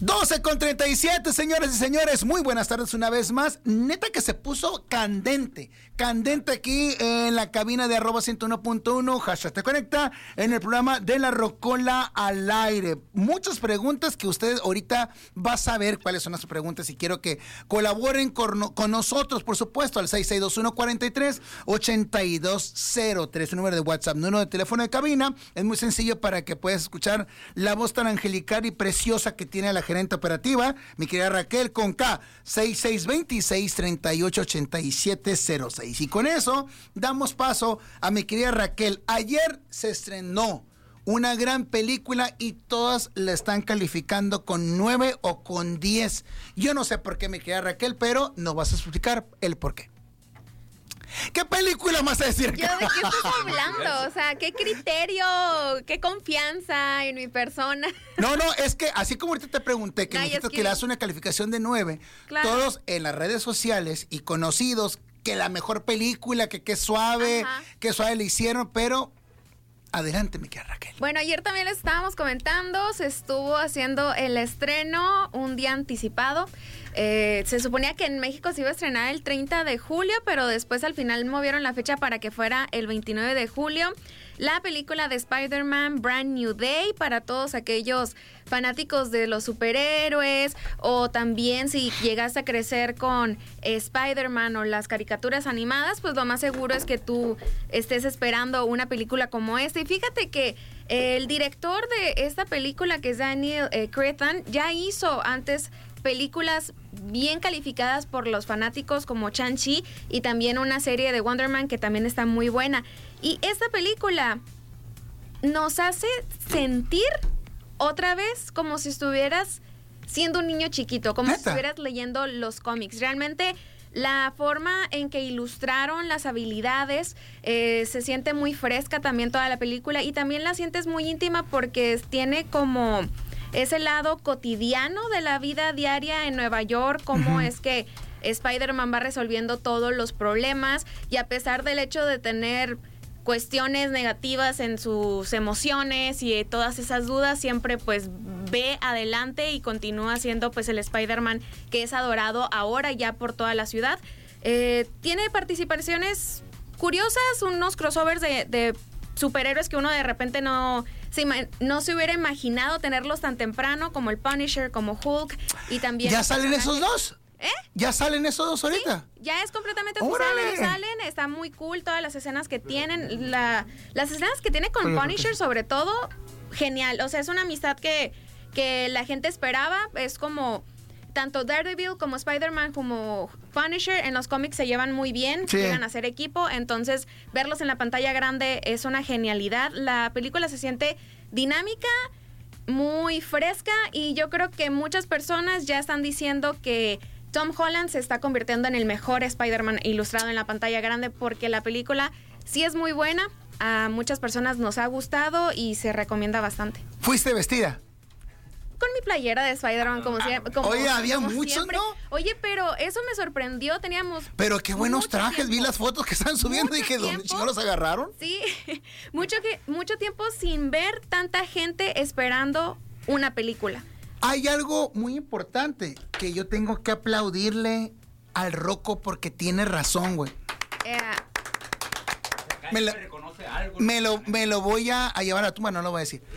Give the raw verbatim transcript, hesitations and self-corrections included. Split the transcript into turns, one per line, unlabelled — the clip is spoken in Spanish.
doce con treinta y siete, señores y señores, muy buenas tardes una vez más. Neta que se puso candente, candente aquí en la cabina de arroba ciento uno punto uno, hashtag te conecta, en el programa de La Rocola al aire. Muchas preguntas que usted ahorita va a saber cuáles son las preguntas y quiero que colaboren con, con nosotros, por supuesto, al seis seis dos uno, cuatro tres, ocho dos cero tres, un número de WhatsApp, número de teléfono de cabina. Es muy sencillo para que puedas escuchar la voz tan angelical y preciosa que tiene la gerente operativa, mi querida Raquel, con K, seis seis dos seis, tres ocho, ocho siete cero seis. Y con eso damos paso a mi querida Raquel. Ayer se estrenó una gran película y todas la están calificando con nueve o con diez. Yo no sé por qué, mi querida Raquel, pero nos vas a explicar el por qué. ¿Qué película más a decir?
¿Yo de qué estás hablando? O sea, ¿qué criterio, qué confianza en mi persona?
No, no, es que así como ahorita te pregunté que
Ay,
necesitas
es que...
que le das una calificación de nueve, claro, todos en las redes sociales y conocidos que la mejor película, que qué suave, Ajá. qué suave le hicieron, pero... Adelante, mi querida Raquel.
Bueno, ayer también les estábamos comentando, se estuvo haciendo el estreno un día anticipado. Eh, se suponía que en México se iba a estrenar el treinta de julio, pero después al final movieron la fecha para que fuera el veintinueve de julio. La película de Spider-Man Brand New Day, para todos aquellos fanáticos de los superhéroes, o también si llegaste a crecer con eh, Spider-Man o las caricaturas animadas, pues lo más seguro es que tú estés esperando una película como esta. Y fíjate que eh, el director de esta película, que es Daniel eh, Cretton, ya hizo antes películas bien calificadas por los fanáticos como Shang-Chi y también una serie de Wonder Man que también está muy buena. Y esta película nos hace sentir otra vez como si estuvieras siendo un niño chiquito, como ¿Neta? si estuvieras leyendo los cómics. Realmente la forma en que ilustraron las habilidades eh, se siente muy fresca también toda la película, y también la sientes muy íntima porque tiene como ese lado cotidiano de la vida diaria en Nueva York, cómo uh-huh. es que Spider-Man va resolviendo todos los problemas, y a pesar del hecho de tener cuestiones negativas en sus emociones y todas esas dudas, siempre pues ve adelante y continúa siendo pues el Spider-Man que es adorado ahora ya por toda la ciudad. Eh, tiene participaciones curiosas, unos crossovers de, de superhéroes que uno de repente no se, no se hubiera imaginado tenerlos tan temprano, como el Punisher, como Hulk, y también...
¿Ya salen esos dos?
¿Eh?
¿Ya salen esos dos ahorita?
Sí, ya es completamente oficial, ellos salen, está muy cool todas las escenas que tienen, la, las escenas que tiene con Punisher sobre todo, genial, o sea, es una amistad que, que la gente esperaba, es como... Tanto Daredevil como Spider-Man como Punisher en los cómics se llevan muy bien, sí. llegan a ser equipo, entonces verlos en la pantalla grande es una genialidad. La película se siente dinámica, muy fresca, y yo creo que muchas personas ya están diciendo que Tom Holland se está convirtiendo en el mejor Spider-Man ilustrado en la pantalla grande, porque la película sí es muy buena, a muchas personas nos ha gustado y se recomienda bastante.
¿Fuiste vestida?
Con mi playera de Spider-Man, como siempre. Como,
Oye, había
como
muchos,
siempre.
¿no?
Oye, pero eso me sorprendió, teníamos...
Pero qué buenos trajes,
tiempo.
vi las fotos que están subiendo y dije, ¿dónde chicos los agarraron?
Sí, mucho, que, mucho tiempo sin ver tanta gente esperando una película.
Hay algo muy importante que yo tengo que aplaudirle al Rocco porque tiene razón, güey.
Eh,
me, lo, me, lo, me lo voy a, a llevar a tu mano, no lo voy a decir.